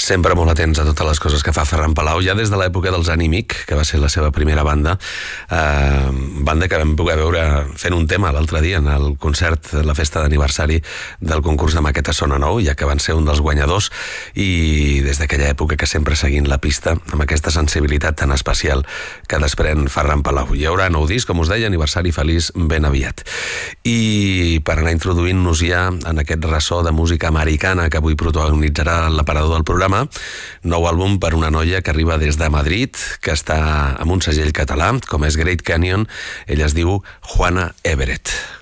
Sempre molt atents a totes les coses que fa Ferran Palau, ja des de l'època dels Anímic, que va ser la seva primera banda, banda que vam poder veure fent un tema l'altre dia en el concert, la festa d'aniversari del concurs de Maqueta Sona Nou, ja que van ser un dels guanyadors, i des d'aquella època que sempre seguint la pista amb aquesta sensibilitat tan especial que desprèn Ferran Palau. Hi haurà nou disc, com us deia, aniversari feliç ben aviat. I per anar introduint-nos ja en aquest ressò de música americana que avui protagonitzarà l'aparador del programa, nou àlbum per una noia que arriba des de Madrid, que està amb un segell català, com és Great Canyon. Ella es diu Juana Everett.